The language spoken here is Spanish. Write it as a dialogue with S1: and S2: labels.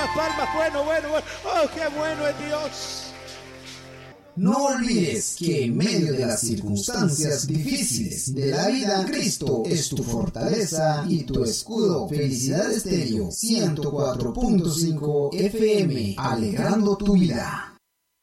S1: las palmas. Bueno. Oh, qué bueno es Dios.
S2: No olvides que en medio de las circunstancias difíciles de la vida, Cristo es tu fortaleza y tu escudo. Felicidad Estéreo 104.5 FM, alegrando tu vida.